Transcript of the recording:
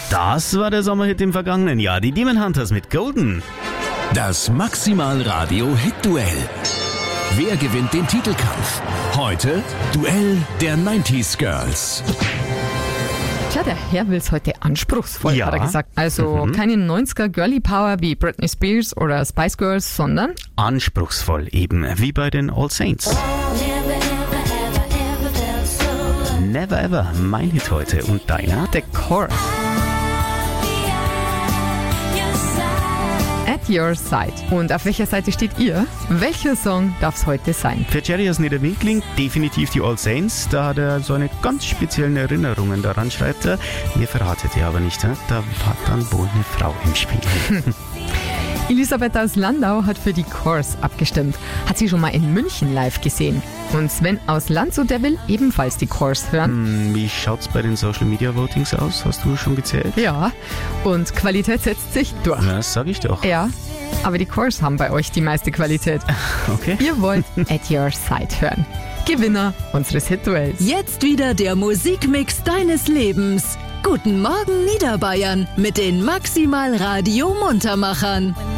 Das war der Sommerhit im vergangenen Jahr, die Demon Hunters mit Golden. Das Maximal Radio Hit-Duell. Wer gewinnt den Titelkampf? Heute Duell der 90s Girls. Tja, der Herr will es heute anspruchsvoll, hat er gesagt. Also keine 90er Girly Power wie Britney Spears oder Spice Girls, sondern Anspruchsvoll eben, wie bei den All Saints. Never Ever, mein Hit heute. Und deiner? The Chorus. At Your Side. Und auf welcher Seite steht ihr? Welcher Song darf es heute sein? Für Jerry aus Niederwinkling definitiv die All Saints. Da hat er so eine ganz speziellen Erinnerungen daran, schreibt er. Mir verratet er aber nicht, da war dann wohl eine Frau im Spiel. Elisabeth aus Landau hat für die Chorus abgestimmt. Hat sie schon mal in München live gesehen. Und Sven aus Landshut, der will ebenfalls die Chorus hören. Wie schaut's bei den Social Media Votings aus? Hast du schon gezählt? Ja, und Qualität setzt sich durch. Na, das sag ich doch. Ja, aber die Chorus haben bei euch die meiste Qualität. Okay. Ihr wollt At Your Side hören. Gewinner unseres Hit-Duells. Jetzt wieder der Musikmix deines Lebens. Guten Morgen Niederbayern mit den Maximal Radio Muntermachern.